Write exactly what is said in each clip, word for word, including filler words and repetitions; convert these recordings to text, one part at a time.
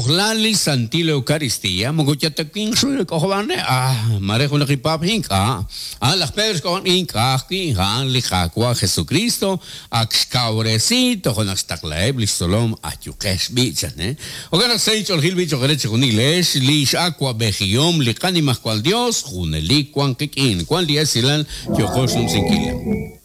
Chohlali Santila Eucaristía, Moguchatakin, Kohane, ah, Marejo Ripap Inca, ah, las Pedros con Inca, Han, Lijaqua, Jesucristo, Axcaurecito, con Axtaclaeb, Listolom, Achukesh Bichan, eh. Ogana Seicho, Hilbicho, Gereche, Unilesh, Lish, Aqua, Bejiom, Licanimas, cual Dios, Juneli, Quan Kikin, Quan Diesilan, Yokoshum Sinkila.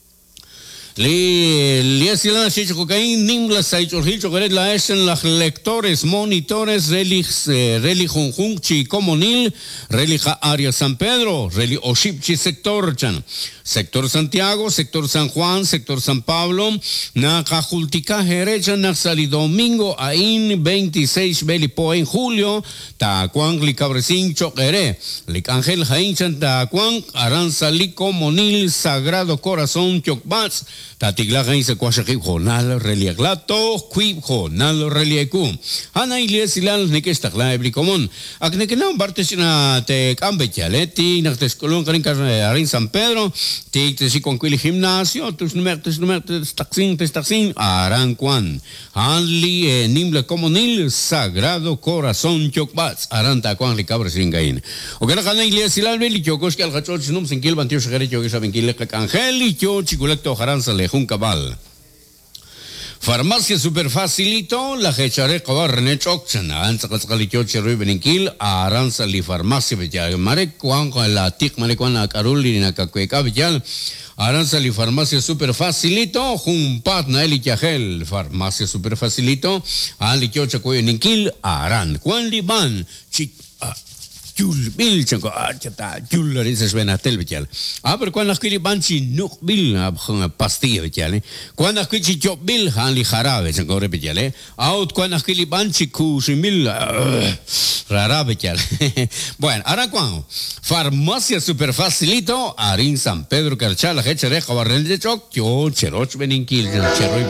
Li liesilan chicho cocaín nimla saicho hicho geret la esen las lectores monitores relis religion chi comunil relija área San Pedro reli oshipchi sector chan sector Santiago sector San Juan sector San Pablo na cajultica jerecha na sali domingo ain veintiséis belipo en julio ta cuan li cabrecin choquere li ángel hainchan ta cuan aranza li comunil sagrado corazón chocbats Tatigla se quashaki jonal reliaglato, quib jonal relieku. Ana iliesilan nekestakla ebri común. Aknekenam bartesina te cambetialeti, nachtescolon carincar arin San Pedro, te si conquili gimnasio, tus numertes numertes taxin, testaxin, aranquan. Hanli nimble comunil, sagrado corazón chocbats, aranta quan li cabres ringain. O que la cana iliesilan beli chocos que al hachoch num sin kilban tío segare que saben que le angeli cho chiculecto jaranza le un cabal. Farmacia super facilito, la hecharé cabar René Chokchan, anza cascalicho cherruben en kil, aranza li farmacia betial, mare cuan con la tic mare cuan la carolina cacueca betial, aranza li farmacia super facilito, jumpat na eli chagel, farmacia super facilito, an li chocha cuyo en kil, aran, cuan li ban, chit, Jul bil chanko achata jul rises benatel betial. Ah pero cuando escribí banchi no bil pastilla betial. Cuando escribí yo bil han li jarabe chanko betial. Out cuando escribí banchi kusimil rara betial. Bueno, ahora cuando farmacia super facilito arin San Pedro Carchala hechere cabarren de choc yo cheroch beninkil chero